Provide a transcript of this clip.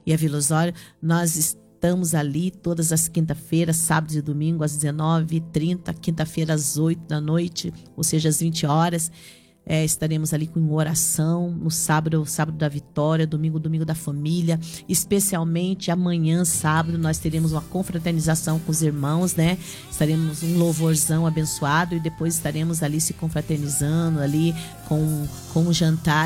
e a Vila Osório. Nós estamos ali todas as quinta-feiras, sábado e domingo, às 19h30, quinta-feira às 8 da noite, ou seja, às 20 horas. Estaremos ali com oração no sábado, o sábado da vitória, domingo, domingo da família. Especialmente amanhã, sábado, nós teremos uma confraternização com os irmãos, né? Estaremos um louvorzão abençoado e depois estaremos ali se confraternizando ali com um jantar